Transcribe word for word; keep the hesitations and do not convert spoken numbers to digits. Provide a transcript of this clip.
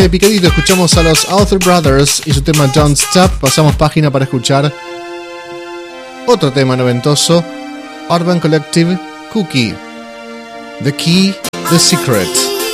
Picadito, escuchamos a los Arthur Brothers y su tema Don't Stop. Pasamos página para escuchar otro tema noventoso, Urban Collective, Cookie, The Key, The Secret.